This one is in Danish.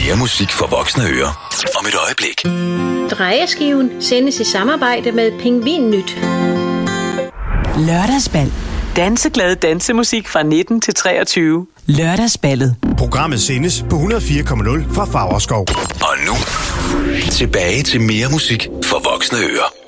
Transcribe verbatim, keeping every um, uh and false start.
Mere musik for voksne ører om et øjeblik. Drejeskiven sendes i samarbejde med Pingvinnyt. Lørdagsbal. Danseglad dansemusik fra nitten til treogtyve. Lørdagsballet. Programmet sendes på hundrede og fire komma nul fra Favrskov. Og nu, tilbage til mere musik for voksne ører.